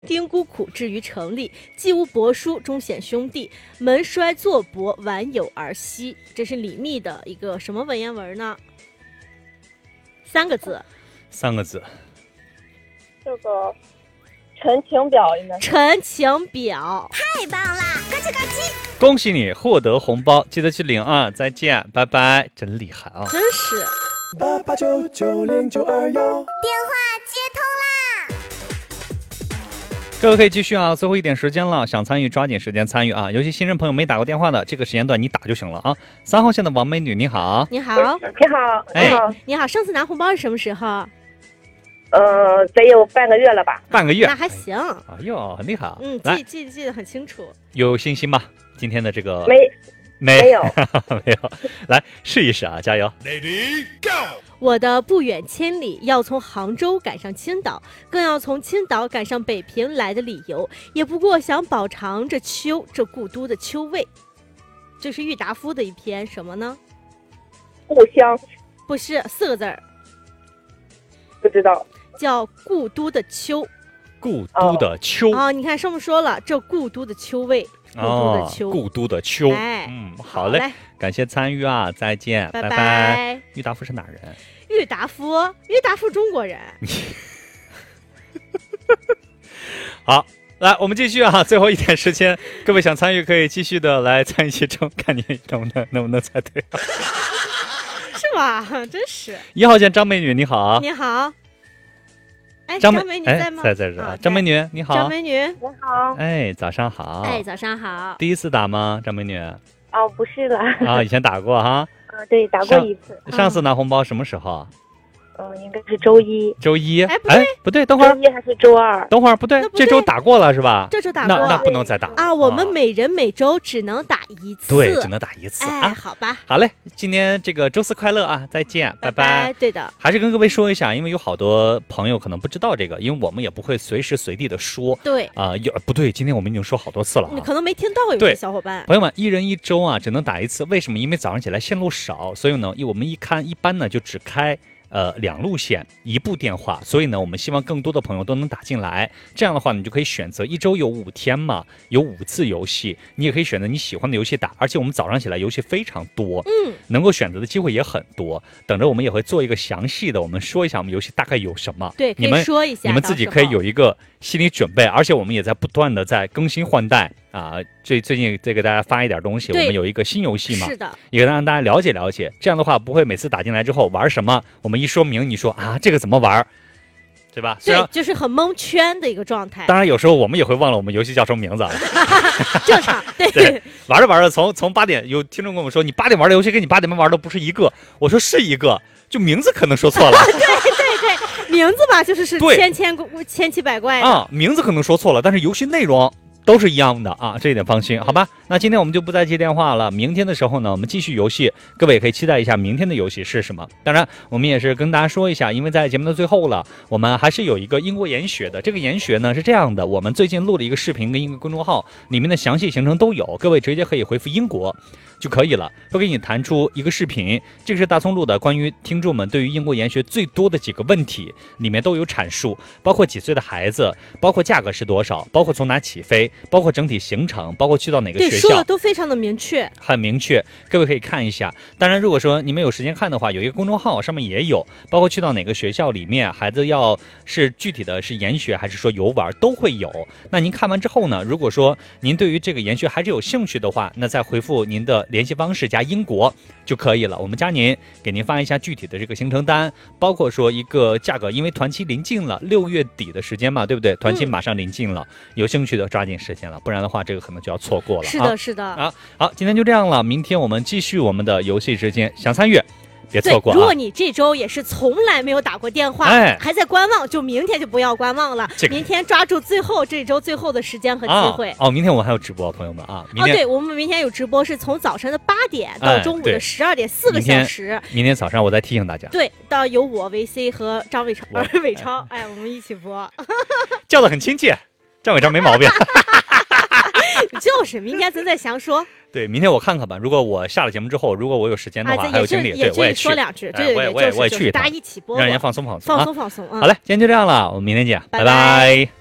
丁孤苦至于成立，既无伯叔，终显兄弟。门衰作薄，晚有儿息。这是李密的一个什么文言文呢？3个字。 3个字。 这个陈情表应该是。 陈情表， 太棒啦！咯吱咯吱。 恭喜你获得红包，记得去领啊！再见，拜拜，真厉害啊！ 真是。 88990921，电话接通啦！ 各位可以继续啊，最后一点时间了，想参与抓紧时间参与啊！尤其新人朋友没打过电话的，这个时间段你打就行了啊。3号线的王美女，你好。 你好。 你好，你好， 你好，上次拿红包是什么时候？ 得有半个月了吧？ 半个月， 那还行。 哎呦，很厉害啊！ 记得很清楚。 有信心吗？今天的这个没有没有，来试一试啊，加油 Lady Go！ 我的不远千里要从杭州赶上青岛，更要从青岛赶上北平来的理由，也不过想饱尝这故都的秋味。这是郁达夫的一篇什么呢？ 故乡。 不是，4个字儿。 不知道。 叫故都的秋。 故都的秋啊，你看上面说了，这故都的秋味。故都的秋， 故都的秋。好嘞，感谢参与啊，再见，拜拜。郁达夫是哪人？ 郁达夫中国人。 好，来我们继续啊，最后一点时间，各位想参与可以继续的来参与其中，看你能不能猜对。 是吧？真是。 1号线张美女，你好。 你好。 张美女在吗？ 在这啊，张美女你好。 张美女你好。 早上好。 早上好。 第一次打吗，张美女？ 哦，不是了。 啊，以前打过哈。 对，打过一次。 上次拿红包什么时候？ 应该是周一。 周一？不对，等会儿。周一还是周二？ 等会儿不对，这周打过了是吧？ 这周打过， 那不能再打啊！我们每人每周只能打一次。 对，只能打一次啊。 好吧。 好嘞，今天这个周四快乐啊！再见，拜拜。 对的。 还是跟各位说一下，因为有好多朋友可能不知道这个，因为我们也不会随时随地的说。 对啊，不对，今天我们已经说好多次了。 你可能没听到，有些小伙伴。 朋友们，一人一周啊，只能打一次。为什么？因为早上起来线路少，所以呢，我们一般呢就只开。2路线1部电话，所以呢，我们希望更多的朋友都能打进来。这样的话，你就可以选择一周有5天嘛，有5次游戏，你也可以选择你喜欢的游戏打。而且我们早上起来游戏非常多，能够选择的机会也很多。等着我们也会做一个详细的，我们说一下我们游戏大概有什么。 对， 你们说一下， 你们自己可以有一个心理准备。而且我们也在不断的在更新换代啊。最近再给大家发一点东西，我们有一个新游戏嘛， 是的， 也让大家了解了解。这样的话，不会每次打进来之后玩什么，我们一说明，你说啊这个怎么玩，对吧？ 对，就是很蒙圈的一个状态。 当然有时候我们也会忘了我们游戏叫什么名字了。 正常。 对，玩着玩着从8点，有听众跟我们说，你8点玩的游戏跟你8点半玩的不是一个。我说是一个，就名字可能说错了。 对，名字吧就是千奇百怪的啊，名字可能说错了，但是游戏内容都是一样的啊，这一点放心，好吧？那今天我们就不再接电话了。明天的时候呢，我们继续游戏，各位也可以期待一下明天的游戏是什么。当然，我们也是跟大家说一下，因为在节目的最后了，我们还是有一个英国研学的。这个研学呢是这样的，我们最近录了一个视频跟一个公众号，里面的详细行程都有，各位直接可以回复英国就可以了，会给你弹出一个视频。这个是大葱录的关于听众们对于英国研学最多的几个问题，里面都有阐述，包括几岁的孩子，包括价格是多少，包括从哪起飞，包括整体行程，包括去到哪个学校， 对，说的都非常的明确， 很明确，各位可以看一下。当然如果说你们有时间看的话，有一个公众号上面也有，包括去到哪个学校里面，孩子要是具体的是研学还是说游玩都会有。那您看完之后呢，如果说您对于这个研学还是有兴趣的话，那再回复您的联系方式加英国就可以了，我们加您，给您发一下具体的这个行程单，包括说一个价格，因为团期临近了，6月底的时间嘛，对不对？团期马上临近了，有兴趣的抓紧时间了，不然的话这个可能就要错过了。 是的，是的啊。好，今天就这样了，明天我们继续我们的游戏时间，想参与别错过。 如果你这周也是从来没有打过电话，还在观望，就明天就不要观望了，明天抓住这周最后的时间和机会。 明天我们还有直播，朋友们啊！ 对，我们明天有直播，是从早晨的8点到中午的12点，4个小时。 明天早上我再提醒大家。 对，到有我维 C 和张伟超，我们一起播， 叫得很亲切，张伟超没毛病。 就是明天咱再详说。 对，明天我看看吧。如果我下了节目之后，如果我有时间的话，还有精力，对，我也去说2句， 我也去， 大家一起播， 让人家放松。 好嘞， 今天就这样了，我们明天见，拜拜。